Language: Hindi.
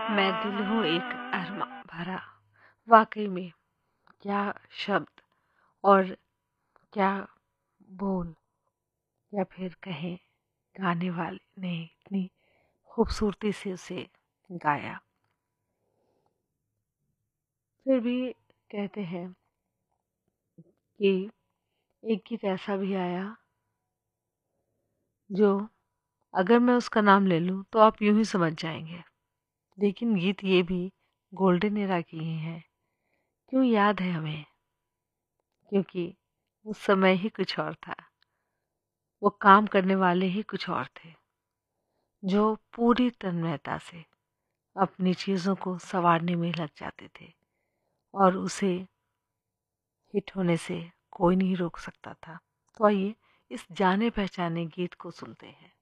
मैं दिल हूँ एक अरमा भरा। वाकई में क्या शब्द और क्या बोल, या फिर कहें गाने वाले ने इतनी खूबसूरती से उसे गाया। फिर भी कहते हैं कि एक गीत ऐसा भी आया जो अगर मैं उसका नाम ले लूँ तो आप यूं ही समझ जाएंगे, लेकिन गीत ये भी गोल्डन एरा की ही है। क्यों याद है हमें? क्योंकि उस समय ही कुछ और था, वो काम करने वाले ही कुछ और थे, जो पूरी तन्मयता से अपनी चीज़ों को संवारने में लग जाते थे और उसे हिट होने से कोई नहीं रोक सकता था। तो आइए इस जाने पहचाने गीत को सुनते हैं।